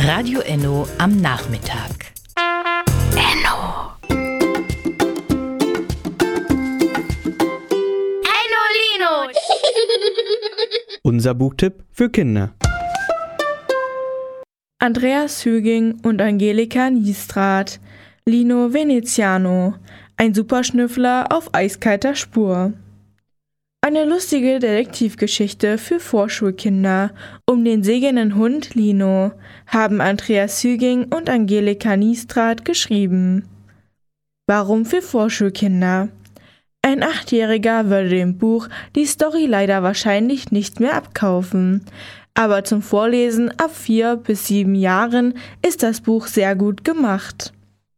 Radio Enno am Nachmittag. Enno. Enno-Lino. Unser Buchtipp für Kinder. Andreas Hüging und Angelika Niestrath. Lino Veneziano. Ein Superschnüffler auf eiskalter Spur. Eine lustige Detektivgeschichte für Vorschulkinder um den segelnden Hund Lino haben Andreas Hüging und Angelika Niestrath geschrieben. Warum für Vorschulkinder? Ein 8-Jähriger würde dem Buch die Story leider wahrscheinlich nicht mehr abkaufen, aber zum Vorlesen ab 4 bis 7 Jahren ist das Buch sehr gut gemacht.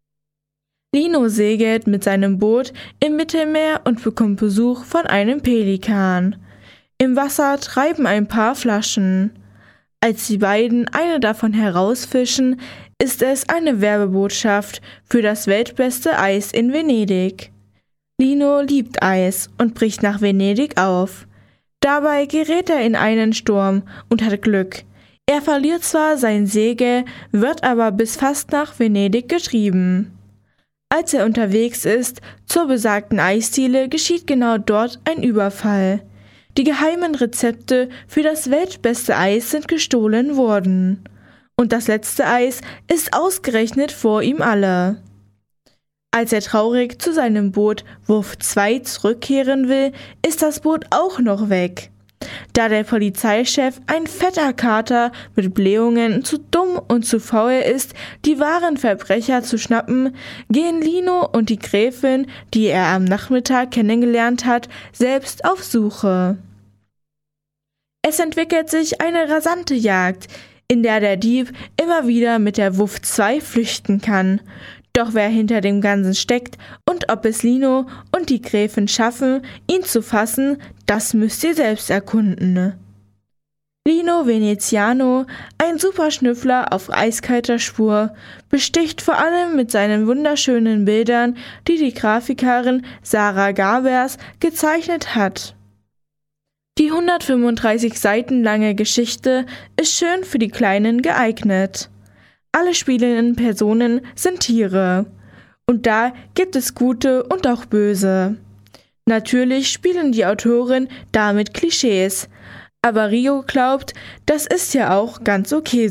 Lino segelt mit seinem Boot im Mittelmeer und bekommt Besuch von einem Pelikan. Im Wasser treiben ein paar Flaschen. Als die beiden eine davon herausfischen, ist es eine Werbebotschaft für das weltbeste Eis in Venedig. Lino liebt Eis und bricht nach Venedig auf. Dabei gerät er in einen Sturm und hat Glück. Er verliert zwar sein Segel, wird aber bis fast nach Venedig getrieben. Als er unterwegs ist, zur besagten Eisdiele, geschieht genau dort ein Überfall. Die geheimen Rezepte für das weltbeste Eis sind gestohlen worden. Und das letzte Eis ist ausgerechnet vor ihm alle. Als er traurig zu seinem Boot Wurf 2 zurückkehren will, ist das Boot auch noch weg. Da der Polizeichef, ein fetter Kater mit Blähungen, zu dumm und zu faul ist, die wahren Verbrecher zu schnappen, gehen Lino und die Gräfin, die er am Nachmittag kennengelernt hat, selbst auf Suche. Es entwickelt sich eine rasante Jagd, in der der Dieb immer wieder mit der Wurf 2 flüchten kann. Doch wer hinter dem Ganzen steckt und ob es Lino und die Gräfin schaffen, ihn zu fassen, das müsst ihr selbst erkunden. Lino Veneziano, ein Superschnüffler auf eiskalter Spur, besticht vor allem mit seinen wunderschönen Bildern, die die Grafikerin Sarah Gabers gezeichnet hat. Die 135 Seiten lange Geschichte ist schön für die Kleinen geeignet. Alle spielenden Personen sind Tiere. Und da gibt es gute und auch böse. Natürlich spielen die Autorin damit Klischees. Aber Rio glaubt, das ist ja auch ganz okay